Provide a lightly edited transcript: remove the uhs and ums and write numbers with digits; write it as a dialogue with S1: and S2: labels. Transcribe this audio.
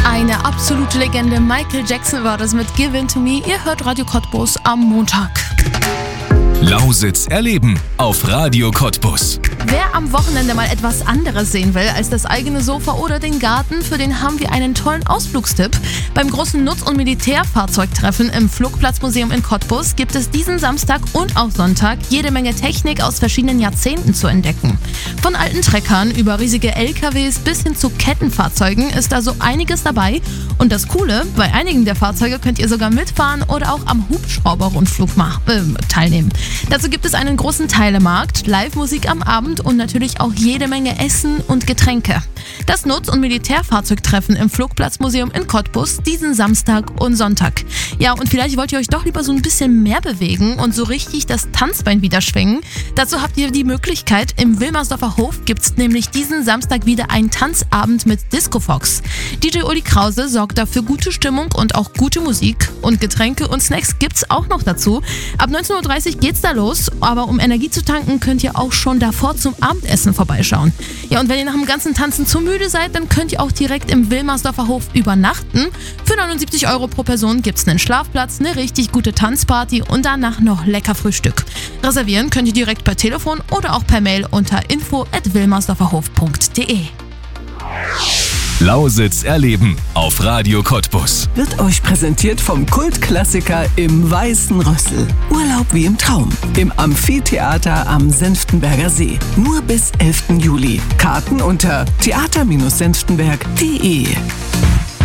S1: Eine absolute Legende. Michael Jackson war das mit Give In To Me. Ihr hört Radio Cottbus am Montag.
S2: Lausitz erleben auf Radio Cottbus.
S1: Wer am Wochenende mal etwas anderes sehen will als das eigene Sofa oder den Garten, für den haben wir einen tollen Ausflugstipp. Beim großen Nutz- und Militärfahrzeugtreffen im Flugplatzmuseum in Cottbus gibt es diesen Samstag und auch Sonntag jede Menge Technik aus verschiedenen Jahrzehnten zu entdecken. Von alten Treckern über riesige LKWs bis hin zu Kettenfahrzeugen ist also einiges dabei. Und das Coole, bei einigen der Fahrzeuge könnt ihr sogar mitfahren oder auch am Hubschrauber-Rundflug teilnehmen. Dazu gibt es einen großen Teilemarkt, Live-Musik am Abend und natürlich auch jede Menge Essen und Getränke. Das Nutz- und Militärfahrzeugtreffen im Flugplatzmuseum in Cottbus diesen Samstag und Sonntag. Ja, und vielleicht wollt ihr euch doch lieber so ein bisschen mehr bewegen und so richtig das Tanzbein wieder schwingen. Dazu habt ihr die Möglichkeit, im Wilmersdorfer Hof gibt es nämlich diesen Samstag wieder einen Tanzabend mit Disco Fox. DJ Uli Krause sorgt dafür gute Stimmung und auch gute Musik. Und Getränke und Snacks gibt's auch noch dazu. Ab 19.30 Uhr geht's da los, aber um Energie zu tanken, könnt ihr auch schon davor zum Abendessen vorbeischauen. Ja, und wenn ihr nach dem ganzen Tanzen zu müde seid, dann könnt ihr auch direkt im Wilmersdorfer Hof übernachten. Für 79 € pro Person gibt's einen Schlafplatz, eine richtig gute Tanzparty und danach noch lecker Frühstück. Reservieren könnt ihr direkt per Telefon oder auch per Mail unter info@wilmersdorferhof.de.
S2: Lausitz erleben auf Radio Cottbus.
S3: Wird euch präsentiert vom Kultklassiker Im Weißen Rössel. Urlaub wie im Traum. Im Amphitheater am Senftenberger See. Nur bis 11. Juli. Karten unter theater-senftenberg.de.